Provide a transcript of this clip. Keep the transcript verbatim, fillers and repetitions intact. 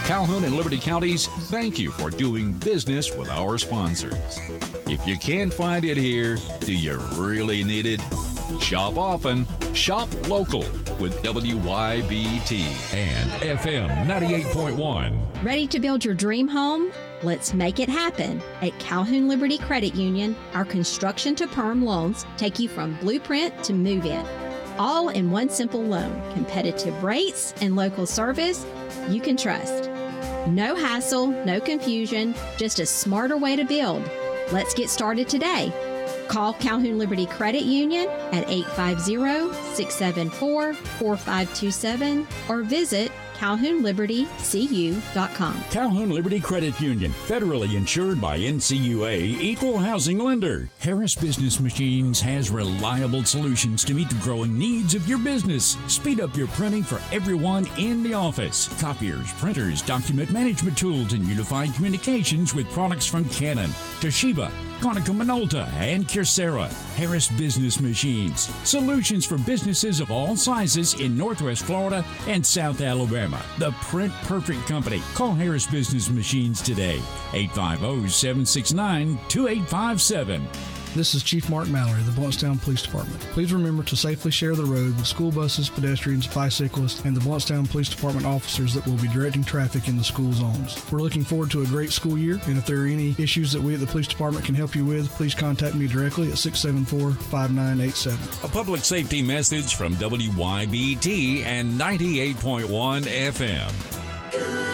Calhoun and Liberty Counties, thank you for doing business with our sponsors. If you can't find it here, do you really need it? Shop often, shop local with W Y B T and F M ninety-eight point one. Ready to build your dream home? Let's make it happen. At Calhoun Liberty Credit Union, our construction to perm loans take you from blueprint to move-in. All in one simple loan, competitive rates and local service you can trust. No hassle, no confusion, just a smarter way to build. Let's get started today. Call Calhoun Liberty Credit Union at eight five zero, six seven four, four five two seven or visit Calhoun Liberty C U dot com. Calhoun Liberty Credit Union, federally insured by N C U A, equal housing lender. Harris Business Machines has reliable solutions to meet the growing needs of your business. Speed up your printing for everyone in the office. Copiers, printers, document management tools, and unified communications with products from Canon, Toshiba, Konica Minolta, and Kyocera. Harris Business Machines. Solutions for businesses of all sizes in Northwest Florida and South Alabama. The Print Perfect Company. Call Harris Business Machines today. eight five zero, seven six nine, two eight five seven. This is Chief Mark Mallory of the Blountstown Police Department. Please remember to safely share the road with school buses, pedestrians, bicyclists, and the Blountstown Police Department officers that will be directing traffic in the school zones. We're looking forward to a great school year, and if there are any issues that we at the Police Department can help you with, please contact me directly at six seven four, five nine eight seven. A public safety message from W Y B T and ninety-eight point one F M.